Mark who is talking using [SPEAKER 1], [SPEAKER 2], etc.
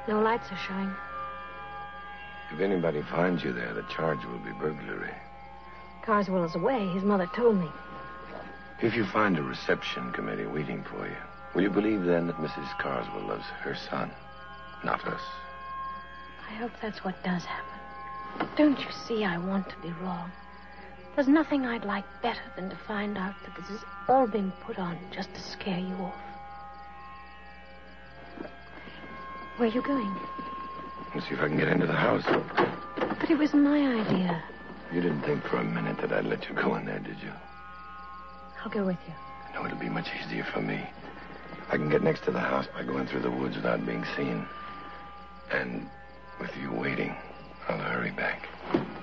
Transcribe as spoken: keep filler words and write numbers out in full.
[SPEAKER 1] No lights are showing.
[SPEAKER 2] If anybody finds you there, the charge will be burglary.
[SPEAKER 1] Carswell is away. His mother told me.
[SPEAKER 2] If you find a reception committee waiting for you, will you believe then that Missus Carswell loves her son, not us?
[SPEAKER 1] I hope that's what does happen. Don't you see I want to be wrong? There's nothing I'd like better than to find out that this has all been put on just to scare you off. Where are you going?
[SPEAKER 2] Let's see if I can get into the house.
[SPEAKER 1] But it was my idea.
[SPEAKER 2] You didn't think for a minute that I'd let you go in there, did you?
[SPEAKER 1] I'll go with you.
[SPEAKER 2] No, it'll be much easier for me. I can get next to the house by going through the woods without being seen. And with you waiting, I'll hurry back.